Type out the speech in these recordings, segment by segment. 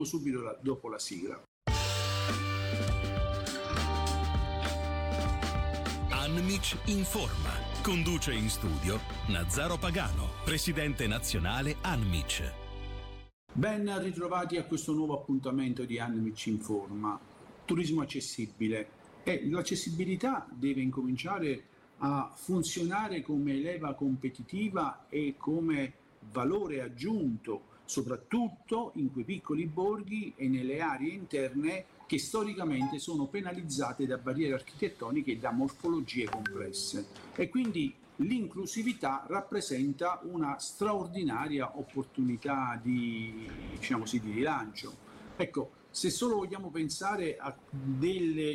subito dopo la sigla. Anmic informa. Conduce in studio Nazzaro Pagano, presidente nazionale Anmic. Ben ritrovati a questo nuovo appuntamento di Anmic informa. Turismo accessibile. L'accessibilità deve incominciare a funzionare come leva competitiva e come valore aggiunto, soprattutto in quei piccoli borghi e nelle aree interne che storicamente sono penalizzate da barriere architettoniche e da morfologie complesse. E quindi l'inclusività rappresenta una straordinaria opportunità di rilancio. Ecco, se solo vogliamo pensare a delle,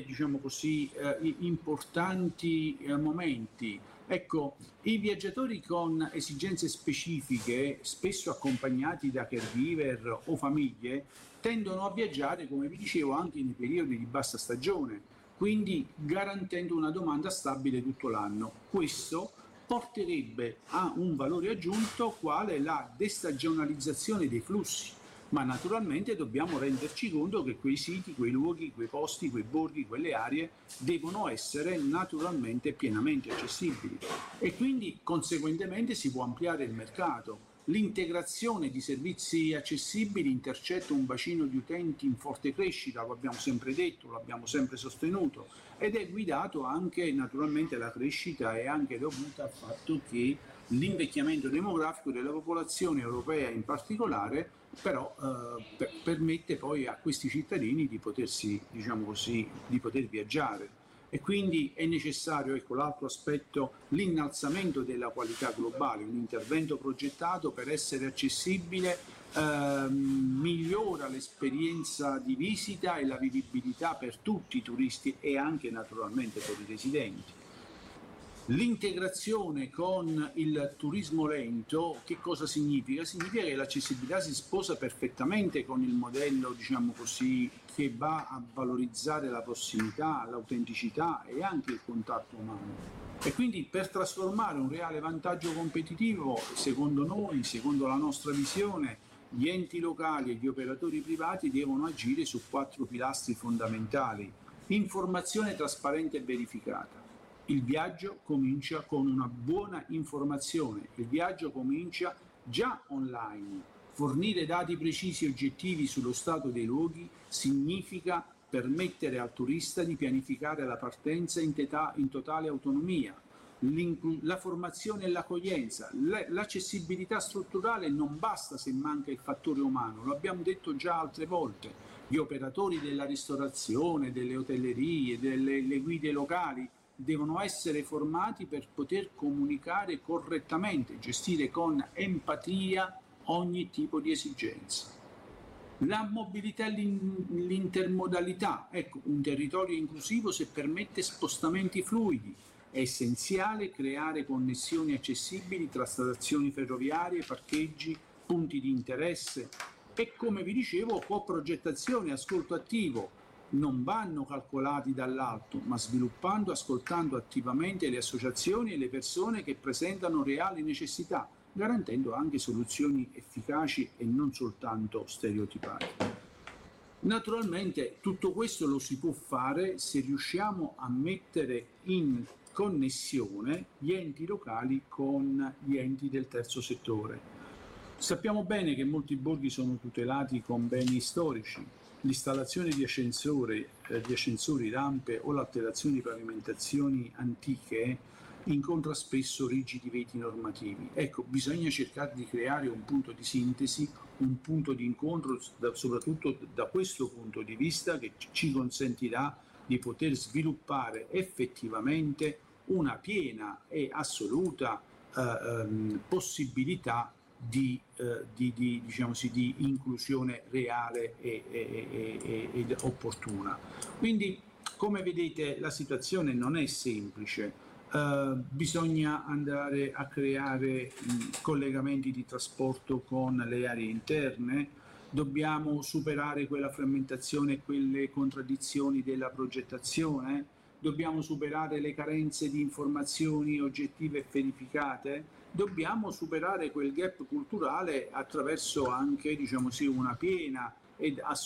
importanti momenti, ecco, i viaggiatori con esigenze specifiche, spesso accompagnati da caregiver o famiglie, tendono a viaggiare, come vi dicevo, anche nei periodi di bassa stagione, quindi garantendo una domanda stabile tutto l'anno. Questo porterebbe a un valore aggiunto quale la destagionalizzazione dei flussi. Ma naturalmente dobbiamo renderci conto che quei siti, quei luoghi, quei posti, quei borghi, quelle aree devono essere naturalmente pienamente accessibili e quindi conseguentemente si può ampliare il mercato. L'integrazione di servizi accessibili intercetta un bacino di utenti in forte crescita, lo abbiamo sempre detto, lo abbiamo sempre sostenuto, ed è guidato anche, naturalmente la crescita è anche dovuta al fatto che l'invecchiamento demografico della popolazione europea in particolare però permette poi a questi cittadini di potersi, di poter viaggiare. E quindi è necessario, l'altro aspetto, l'innalzamento della qualità globale, un intervento progettato per essere accessibile migliora l'esperienza di visita e la vivibilità per tutti i turisti e anche naturalmente per i residenti. L'integrazione con il turismo lento, che cosa significa? Significa che l'accessibilità si sposa perfettamente con il modello, che va a valorizzare la prossimità, l'autenticità e anche il contatto umano. E quindi per trasformare un reale vantaggio competitivo, secondo noi, secondo la nostra visione, gli enti locali e gli operatori privati devono agire su 4 pilastri fondamentali. Informazione trasparente e verificata. Il viaggio comincia con una buona informazione, il viaggio comincia già online. Fornire dati precisi e oggettivi sullo stato dei luoghi significa permettere al turista di pianificare la partenza in totale autonomia. La formazione e l'accoglienza, l'accessibilità strutturale non basta se manca il fattore umano, lo abbiamo detto già altre volte. Gli operatori della ristorazione, delle hotellerie, delle guide locali devono essere formati per poter comunicare correttamente, gestire con empatia ogni tipo di esigenza. La mobilità e l'intermodalità, un territorio inclusivo se permette spostamenti fluidi, è essenziale creare connessioni accessibili tra stazioni ferroviarie, parcheggi, punti di interesse e, come vi dicevo, co-progettazione e ascolto attivo non vanno calcolati dall'alto, ma sviluppando e ascoltando attivamente le associazioni e le persone che presentano reali necessità, garantendo anche soluzioni efficaci e non soltanto stereotipate. Naturalmente tutto questo lo si può fare se riusciamo a mettere in connessione gli enti locali con gli enti del terzo settore. Sappiamo bene che molti borghi sono tutelati con beni storici. L'installazione di ascensori, rampe o l'alterazione di pavimentazioni antiche incontra spesso rigidi veti normativi. Bisogna cercare di creare un punto di sintesi, un punto di incontro, soprattutto da questo punto di vista, che ci consentirà di poter sviluppare effettivamente una piena e assoluta possibilità di inclusione reale ed opportuna. Quindi, come vedete, la situazione non è semplice. Bisogna andare a creare collegamenti di trasporto con le aree interne, dobbiamo superare quella frammentazione e quelle contraddizioni della progettazione, dobbiamo superare le carenze di informazioni oggettive e verificate, dobbiamo superare quel gap culturale attraverso anche una piena ed